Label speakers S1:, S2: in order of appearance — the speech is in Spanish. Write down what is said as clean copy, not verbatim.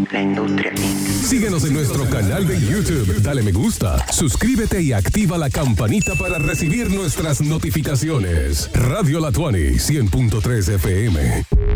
S1: La industria.
S2: Síguenos en nuestro canal de YouTube, dale me gusta, suscríbete y activa la campanita para recibir nuestras notificaciones. Radio La Tuani, 100.3 FM.